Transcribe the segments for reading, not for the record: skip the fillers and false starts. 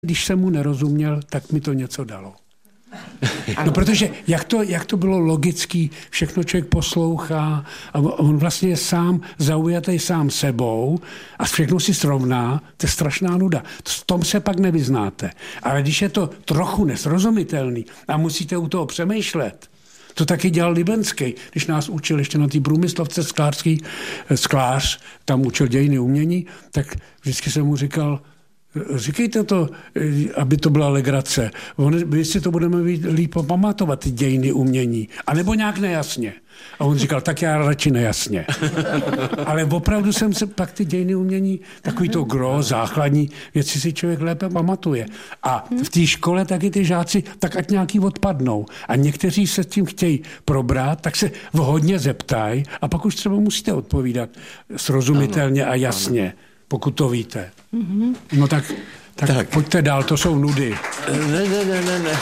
Když jsem mu nerozuměl, tak mi to něco dalo. No, protože jak to bylo logický, všechno člověk poslouchá a on vlastně je sám zaujatý sám sebou a všechno si srovná, to je strašná nuda. V tom se pak nevyznáte. Ale když je to trochu nesrozumitelný a musíte u toho přemýšlet, to taky dělal Libenský, když nás učil ještě na té průmyslovce sklář, tam učil dějiny umění, tak vždycky jsem mu říkal, říkejte to, aby to byla legrace. My si to budeme líp pamatovat, ty dějiny umění. A nebo nějak nejasně. A on říkal, tak já radši nejasně. Ale opravdu jsem se pak ty dějiny umění, takový to základní věci si člověk lépe pamatuje. A v té škole taky ty žáci, tak ať nějaký odpadnou. A někteří se tím chtějí probrat, tak se hodně zeptají a pak už třeba musíte odpovídat srozumitelně a jasně. Pokud to víte. No tak pojďte dál, to jsou nudy. Ne.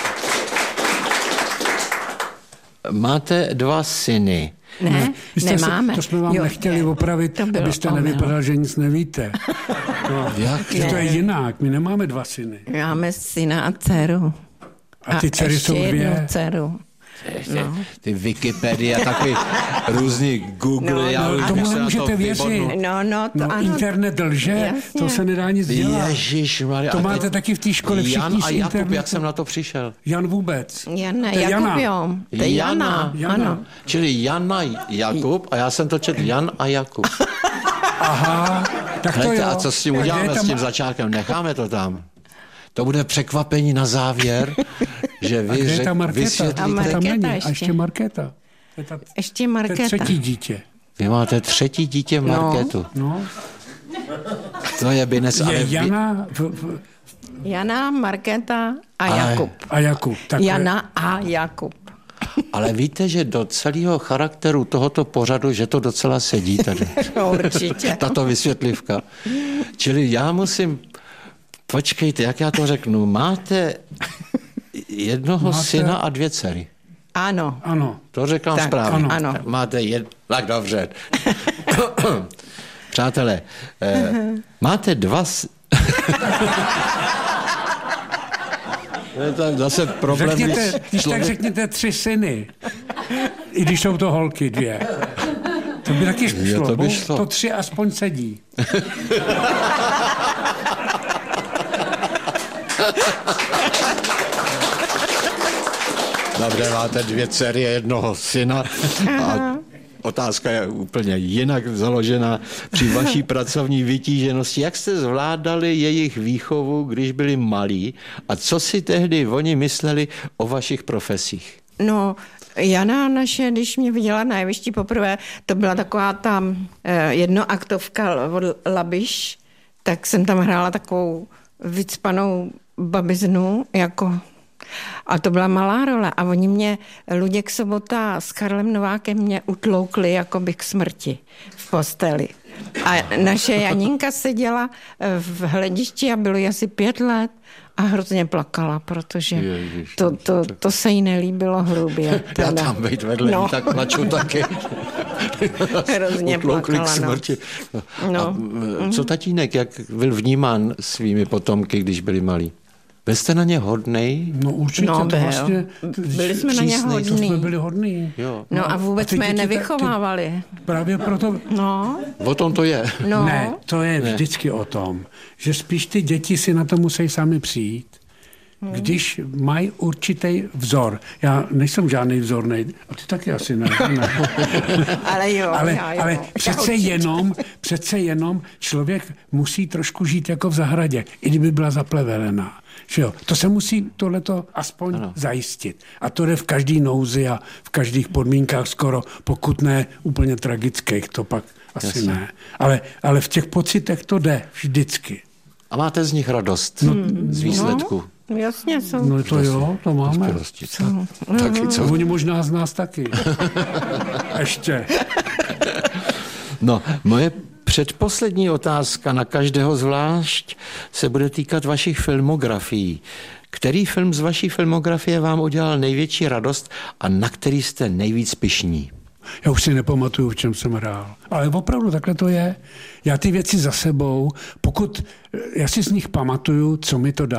Máte 2 syny. Ne, nemáme. To jsme vám nechtěli opravit, abyste nevypadal, že nic nevíte. No, to je jinak, my nemáme 2 syny. Máme syna a dceru. A ty dcery jsou 2? Jednu dceru. No. Ty Wikipedie a takový různý Google. Tomu nemůžete věřit. Ano. Internet lže, jasně. To se nedá nic dělat. Ježišmarja. To máte taky v té škole všichni Jan a Jakub, internetu. jak jsem na to přišel? Jan vůbec. Jakub, jo. To je Jana. Ano. Čili Jana Jakub a já jsem to četl Jan a Jakub. Aha, tak to jo. A co s tím uděláme s tím začátkem? Necháme to tam. To bude překvapení na závěr, že vy vysvětlíte. A ještě Markéta. Ještě Markéta. To je 3. dítě. Vy máte 3. dítě Markétu. No. To je bines. Je Jana, Markéta a Jakub. A Jakub. Jana a Jakub. Ale víte, že do celého charakteru tohoto pořadu, že to docela sedí tady. Určitě. Tato vysvětlivka. Čili já musím... Počkejte, jak já to řeknu. Máte jednoho syna a 2 dcery. Ano. To řekám správně. Ano. Máte tak dobře. Přátelé, máte 2... tak zase problém. Tak řekněte 3 syny. I když jsou to holky 2. To by taky šlo. To 3 aspoň sedí. Dobře, máte 2 dcery a jednoho syna a otázka je úplně jinak založená. Při vaší pracovní vytíženosti, jak jste zvládali jejich výchovu, když byli malí a co si tehdy oni mysleli o vašich profesích? No, Jana naše, když mě viděla na jevišti poprvé, to byla taková tam jednoaktovka od Labiš, tak jsem tam hrála takovou vycpanou babiznu, a to byla malá role. A oni mě, Luděk Sobota s Karlem Novákem mě utloukli jakoby k smrti v posteli. A naše Janinka seděla v hledišti a bylo jí asi 5 let a hrozně plakala, protože to se jí nelíbilo hrubě. Já tam být vedle, tak plaču taky. Hrozně plakala, k smrti. A co tatínek, jak byl vnímán svými potomky, když byli malí? Byl jste na ně hodnej? No určitě, to vlastně... Byli jsme na ně hodní. To jsme byli hodní. No a vůbec jsme je nevychovávali. Právě proto... No. O tom to je. No. Ne, to je vždycky o tom, že spíš ty děti si na to musí sami přijít, když mají určitý vzor. Já nejsem žádný vzornej, a ty taky asi ne. Ale jo. Ale přece jenom člověk musí trošku žít jako v zahradě, i kdyby byla zaplevelená. Že jo? To se musí tohleto aspoň zajistit. A to jde v každý nouzi a v každých podmínkách skoro, pokud ne úplně tragických, to pak asi ne. Ale v těch pocitech to jde vždycky. A máte z nich radost z výsledku? No, jasně jsou. No to jo, to máme. Taky co? Oni možná z nás taky. Ještě. No, moje předposlední otázka na každého zvlášť se bude týkat vašich filmografií. Který film z vaší filmografie vám udělal největší radost a na který jste nejvíc pyšní? Já už si nepamatuju, v čem jsem hrál. Ale opravdu takhle to je. Já ty věci za sebou, pokud já si z nich pamatuju, co mi to dá.